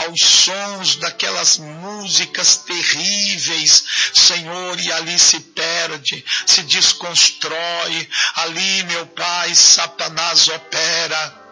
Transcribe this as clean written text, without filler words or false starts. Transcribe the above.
aos sons daquelas músicas terríveis, Senhor, e ali se perde, se desconstrói, ali, meu Pai, Satanás opera.